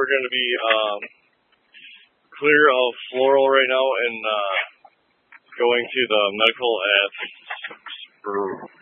we're going to be clear of Floral right now and going to the medical at